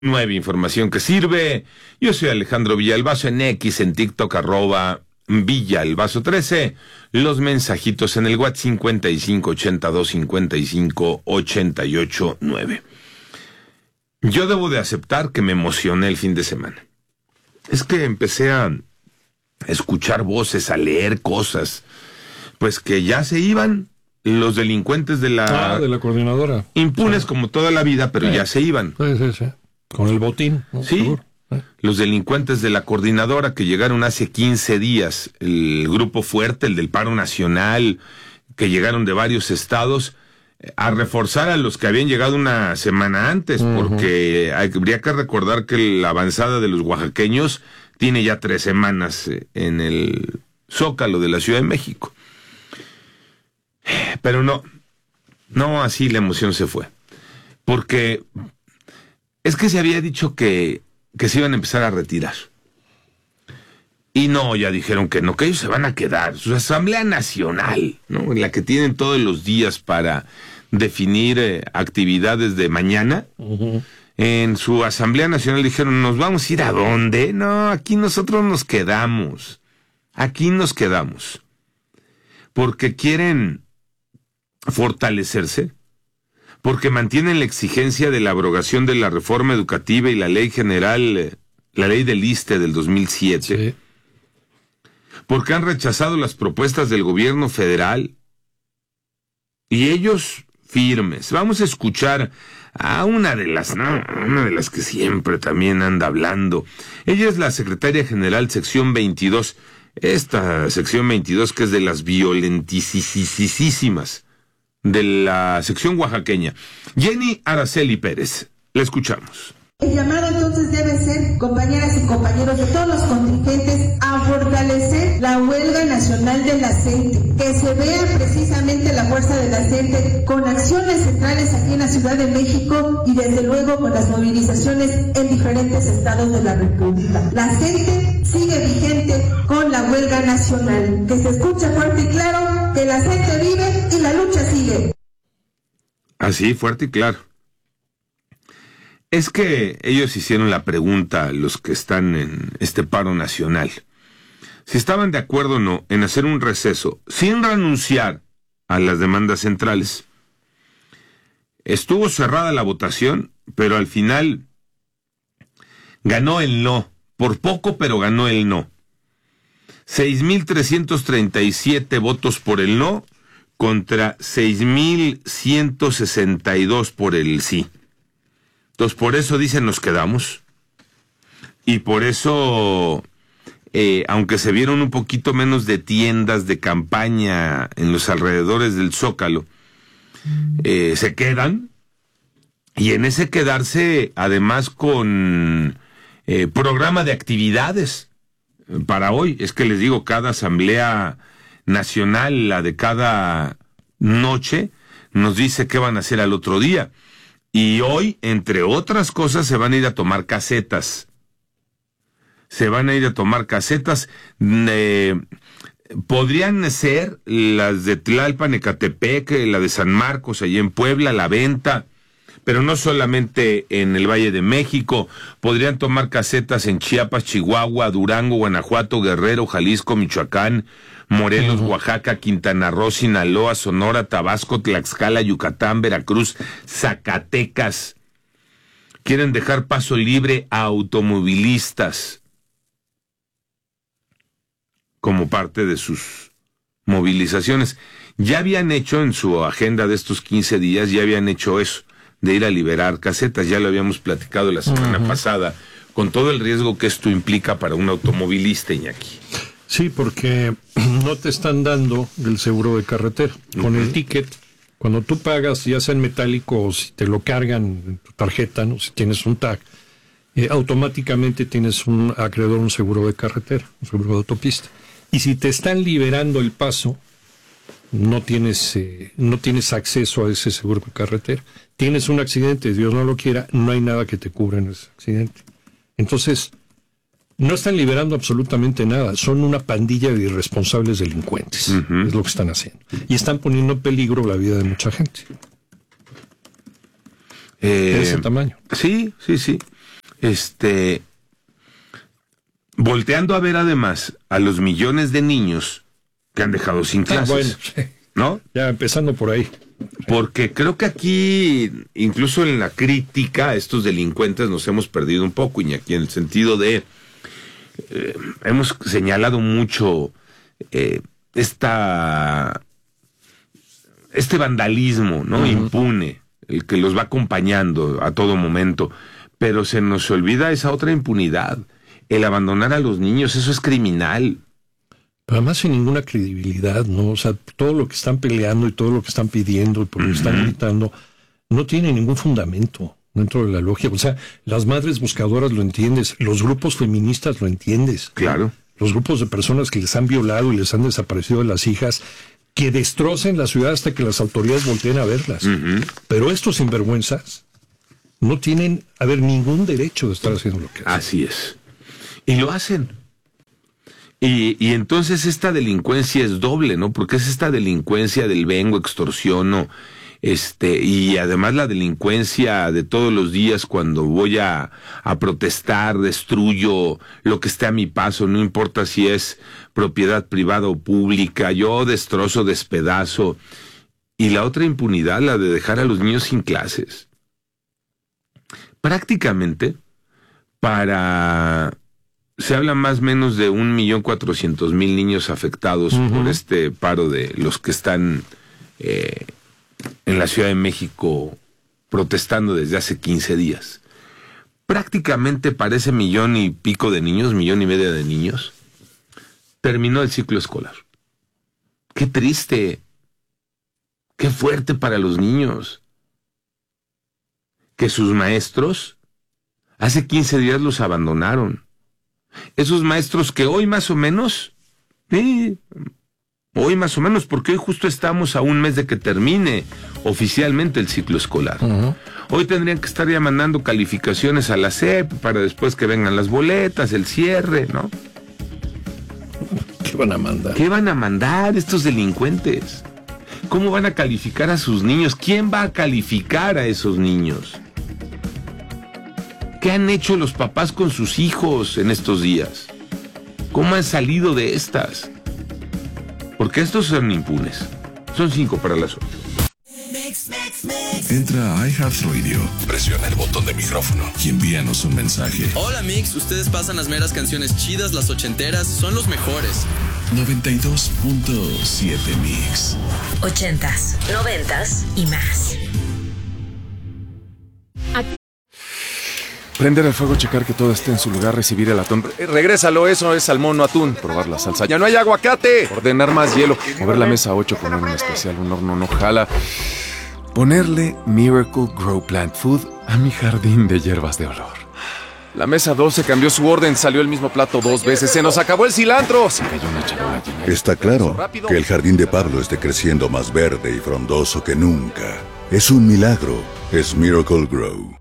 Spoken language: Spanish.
Nueva información que sirve. Yo soy Alejandro Villalbazo en X, en TikTok, @Villalbazo13. Los mensajitos en el WhatsApp 5582558889. Yo debo de aceptar que me emocioné el fin de semana. Es que empecé a escuchar voces, a leer cosas, pues que ya se iban los delincuentes de la coordinadora. Impunes como toda la vida, pero ya se iban. Sí. Con el botín, ¿no? Sí, seguro. Los delincuentes de la coordinadora que llegaron hace 15 días, el grupo fuerte, el del paro nacional, que llegaron de varios estados, a reforzar a los que habían llegado una semana antes, porque habría que recordar que la avanzada de los oaxaqueños tiene ya 3 semanas en el Zócalo de la Ciudad de México. Pero no, así la emoción se fue, porque es que se había dicho que se iban a empezar a retirar. Y no, ya dijeron que no, que ellos se van a quedar. Su Asamblea Nacional, ¿no? En la que tienen todos los días para definir actividades de mañana. En su Asamblea Nacional dijeron, ¿nos vamos a ir a dónde? No, aquí nosotros nos quedamos. Aquí nos quedamos. Porque quieren fortalecerse, porque mantienen la exigencia de la abrogación de la reforma educativa y la ley general, la ley del ISSSTE del 2007, sí. Porque han rechazado las propuestas del gobierno federal, y ellos firmes. Vamos a escuchar a una de las que siempre también anda hablando. Ella es la secretaria general sección 22, esta sección 22 que es de las violentísimas de la sección oaxaqueña. Jenny Araceli Pérez, la escuchamos. El llamado entonces debe ser, compañeras y compañeros de todos los contingentes, a fortalecer la huelga nacional de la CENTE, que se vea precisamente la fuerza de la CENTE con acciones centrales aquí en la Ciudad de México y desde luego con las movilizaciones en diferentes estados de la República. La CENTE sigue vigente con la huelga nacional, que se escucha fuerte y claro que la CENTE vive y la lucha sigue. Así, fuerte y claro. Es que ellos hicieron la pregunta, los que están en este paro nacional, si estaban de acuerdo o no en hacer un receso sin renunciar a las demandas centrales. Estuvo cerrada la votación, pero al final ganó el no, por poco, pero ganó el no. 6,337 votos por el no contra 6,162 por el sí. Entonces, por eso dicen nos quedamos. Y por eso, aunque se vieron un poquito menos de tiendas de campaña en los alrededores del Zócalo, se quedan. Y en ese quedarse, además con programa de actividades para hoy. Es que les digo, cada Asamblea Nacional, la de cada noche, nos dice qué van a hacer al otro día. Y hoy, entre otras cosas, se van a ir a tomar casetas. Podrían ser las de Tlalpan, Ecatepec, la de San Marcos, allí en Puebla, La Venta, pero no solamente en el Valle de México. Podrían tomar casetas en Chiapas, Chihuahua, Durango, Guanajuato, Guerrero, Jalisco, Michoacán, Morelos, Oaxaca, Quintana Roo, Sinaloa, Sonora, Tabasco, Tlaxcala, Yucatán, Veracruz, Zacatecas. Quieren dejar paso libre a automovilistas como parte de sus movilizaciones. Ya habían hecho en su agenda de estos 15 días, ya habían hecho eso, de ir a liberar casetas. Ya lo habíamos platicado la semana pasada, con todo el riesgo que esto implica para un automovilista, Iñaki. Sí, porque no te están dando el seguro de carretera. Con el ticket, cuando tú pagas, ya sea en metálico o si te lo cargan en tu tarjeta, ¿no? Si tienes un tag, automáticamente tienes un acreedor, un seguro de carretera, un seguro de autopista. Y si te están liberando el paso, no tienes acceso a ese seguro de carretera. Tienes un accidente, Dios no lo quiera, no hay nada que te cubra en ese accidente. Entonces, no están liberando absolutamente nada, son una pandilla de irresponsables delincuentes, es lo que están haciendo. Y están poniendo en peligro la vida de mucha gente. De ese tamaño. Sí. volteando a ver además a los millones de niños que han dejado sin clases, ¿no? Ya empezando por ahí. Porque creo que aquí, incluso en la crítica a estos delincuentes, nos hemos perdido un poco, Iñaki, en el sentido de hemos señalado mucho este vandalismo, ¿no? Impune, el que los va acompañando a todo momento, pero se nos olvida esa otra impunidad, el abandonar a los niños, eso es criminal. Pero además sin ninguna credibilidad, ¿no? O sea, todo lo que están peleando y todo lo que están pidiendo y por lo que están gritando no tiene ningún fundamento dentro de la lógica. O sea, las madres buscadoras lo entiendes, los grupos feministas lo entiendes. Claro. Los grupos de personas que les han violado y les han desaparecido de las hijas, que destrocen la ciudad hasta que las autoridades volteen a verlas. Pero estos sinvergüenzas no tienen, ningún derecho de estar haciendo lo que hacen. Así es. Y lo hacen. Y entonces esta delincuencia es doble, ¿no? Porque es esta delincuencia del vengo, extorsiono, y además la delincuencia de todos los días cuando voy a protestar, destruyo lo que esté a mi paso, no importa si es propiedad privada o pública, yo destrozo, despedazo. Y la otra impunidad, la de dejar a los niños sin clases. Prácticamente, se habla más o menos de 1.400.000 niños afectados por este paro de los que están en la Ciudad de México protestando desde hace 15 días. Prácticamente para ese 1.000.000 y pico de niños, 1.5 millones de niños, terminó el ciclo escolar. Qué triste, qué fuerte para los niños. Que sus maestros hace 15 días los abandonaron. Esos maestros que hoy más o menos, porque hoy justo estamos a un mes de que termine oficialmente el ciclo escolar. Hoy tendrían que estar ya mandando calificaciones a la SEP para después que vengan las boletas, el cierre, ¿no? ¿Qué van a mandar? ¿Qué van a mandar estos delincuentes? ¿Cómo van a calificar a sus niños? ¿Quién va a calificar a esos niños? ¿Qué han hecho los papás con sus hijos en estos días? ¿Cómo han salido de estas? Porque estos son impunes. Son 5 para las 8. Entra a iHeartRadio, presiona el botón de micrófono y envíanos un mensaje. Hola Mix, ustedes pasan las meras canciones chidas, las ochenteras, son los mejores. 92.7 Mix. 80s, 90s y más. Prender el fuego, checar que todo esté en su lugar, recibir el atún. Regrésalo, eso es salmón, no atún. Probar la salsa. ¡Ya no hay aguacate! Ordenar más hielo. Mover la mesa 8 con un especial, un horno no jala. Ponerle Miracle Grow Plant Food a mi jardín de hierbas de olor. La mesa 12 cambió su orden, salió el mismo plato 2 veces. ¡Se nos acabó el cilantro! Se cayó una charola llena. Está claro que el jardín de Pablo esté creciendo más verde y frondoso que nunca. Es un milagro. Es Miracle Grow.